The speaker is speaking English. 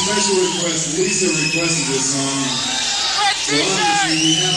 special request. Lisa requested this song. So obviously we have